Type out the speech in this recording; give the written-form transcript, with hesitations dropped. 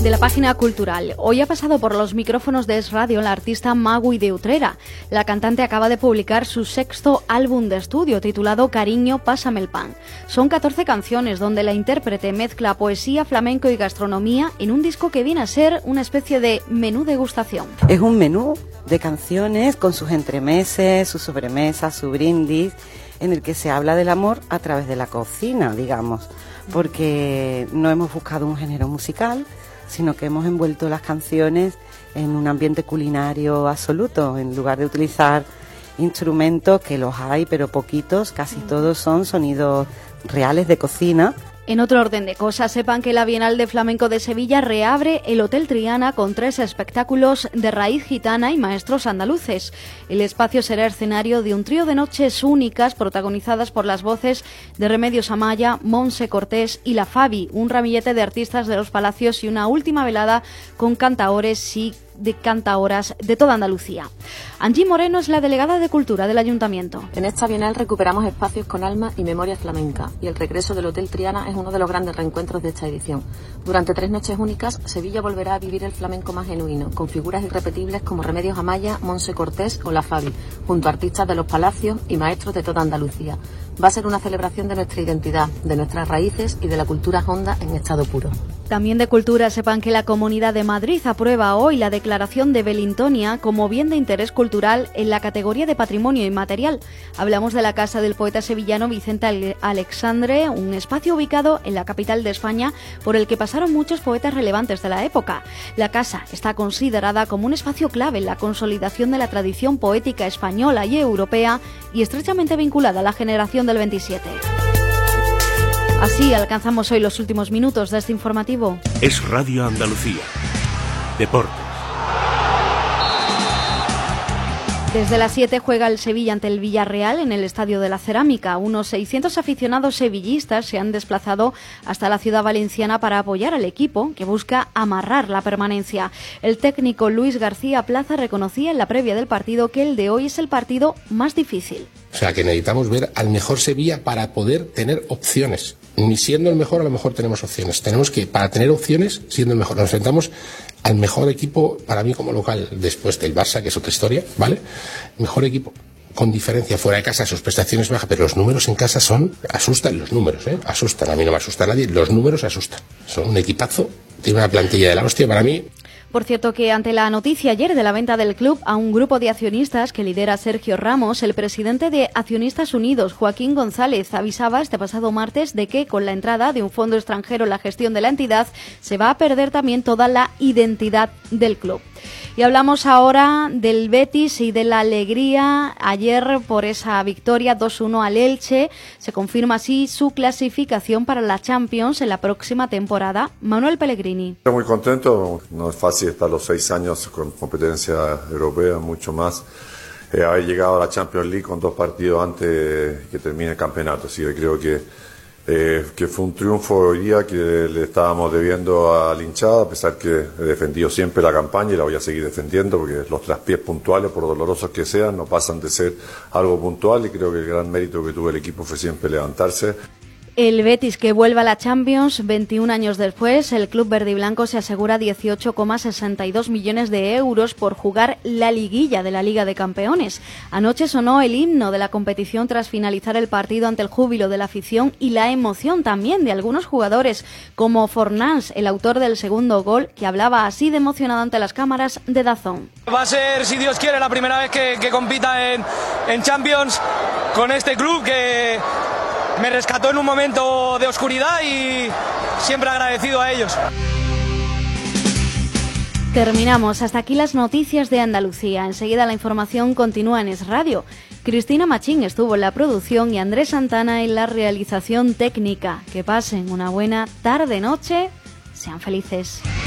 de la página cultural. Hoy ha pasado por los micrófonos de Es Radio la artista Magui de Utrera. La cantante acaba de publicar su 6º álbum de estudio titulado Cariño, pásame el pan. Son 14 canciones donde la intérprete mezcla poesía, flamenco y gastronomía en un disco que viene a ser una especie de menú degustación. Es un menú de canciones con sus entremeses, sus sobremesas, su brindis, en el que se habla del amor a través de la cocina, digamos, porque no hemos buscado un género musical, sino que hemos envuelto las canciones en un ambiente culinario absoluto, en lugar de utilizar instrumentos, que los hay, pero poquitos, casi todos son sonidos reales de cocina. En otro orden de cosas, sepan que la Bienal de Flamenco de Sevilla reabre el Hotel Triana con 3 espectáculos de raíz gitana y maestros andaluces. El espacio será escenario de un trío de noches únicas protagonizadas por las voces de Remedios Amaya, Monse Cortés y La Fabi, un ramillete de artistas de los Palacios y una última velada con cantaores y de cantaoras de toda Andalucía. Angie Moreno es la delegada de Cultura del Ayuntamiento. En esta Bienal recuperamos espacios con alma y memoria flamenca, y el regreso del Hotel Triana es uno de los grandes reencuentros de esta edición. Durante 3 noches únicas, Sevilla volverá a vivir el flamenco más genuino, con figuras irrepetibles como Remedios Amaya, Monse Cortés o La Fabi, junto a artistas de los Palacios y maestros de toda Andalucía. Va a ser una celebración de nuestra identidad, de nuestras raíces y de la cultura honda en estado puro. También de cultura, sepan que la Comunidad de Madrid aprueba hoy la declaración de Belintonia como bien de interés cultural en la categoría de patrimonio inmaterial. Hablamos de la casa del poeta sevillano Vicente Alexandre, un espacio ubicado en la capital de España por el que pasaron muchos poetas relevantes de la época. La casa está considerada como un espacio clave en la consolidación de la tradición poética española y europea y estrechamente vinculada a la generación del 27. Así alcanzamos hoy los últimos minutos de este informativo. Es Radio Andalucía. Deportes. Desde las 7 juega el Sevilla ante el Villarreal en el Estadio de la Cerámica. Unos 600 aficionados sevillistas se han desplazado hasta la ciudad valenciana para apoyar al equipo que busca amarrar la permanencia. El técnico Luis García Plaza reconocía en la previa del partido que el de hoy es el partido más difícil. O sea, que necesitamos ver al mejor Sevilla para poder tener opciones. Ni siendo el mejor, a lo mejor tenemos opciones. Tenemos que, para tener opciones, siendo el mejor, nos enfrentamos al mejor equipo, para mí como local, después del Barça, que es otra historia, ¿vale? Mejor equipo, con diferencia, fuera de casa, sus prestaciones bajas, pero los números en casa asustan los números, asustan. A mí no me asusta a nadie, los números asustan. Son un equipazo, tiene una plantilla de la hostia para mí. Por cierto que ante la noticia ayer de la venta del club a un grupo de accionistas que lidera Sergio Ramos, el presidente de Accionistas Unidos, Joaquín González, avisaba este pasado martes de que con la entrada de un fondo extranjero en la gestión de la entidad se va a perder también toda la identidad del club. Y hablamos ahora del Betis y de la alegría ayer por esa victoria 2-1 al Elche. Se confirma así su clasificación para la Champions en la próxima temporada. Manuel Pellegrini. Estoy muy contento, no es fácil estar los 6 años con competencia europea, mucho más. Haber llegado a la Champions League con 2 partidos antes que termine el campeonato, así que creo que fue un triunfo hoy día que le estábamos debiendo a la hinchada, a pesar que he defendido siempre la campaña y la voy a seguir defendiendo, porque los traspiés puntuales, por dolorosos que sean, no pasan de ser algo puntual, y creo que el gran mérito que tuvo el equipo fue siempre levantarse. El Betis que vuelve a la Champions 21 años después, el club verde y blanco se asegura 18,62 millones de euros por jugar la liguilla de la Liga de Campeones. Anoche sonó el himno de la competición tras finalizar el partido ante el júbilo de la afición y la emoción también de algunos jugadores, como Fornals, el autor del segundo gol, que hablaba así de emocionado ante las cámaras de DAZN. Va a ser, si Dios quiere, la primera vez que compita en Champions con este club que me rescató en un momento de oscuridad y siempre agradecido a ellos. Terminamos. Hasta aquí las noticias de Andalucía. Enseguida la información continúa en Es Radio. Cristina Machín estuvo en la producción y Andrés Santana en la realización técnica. Que pasen una buena tarde-noche. Sean felices.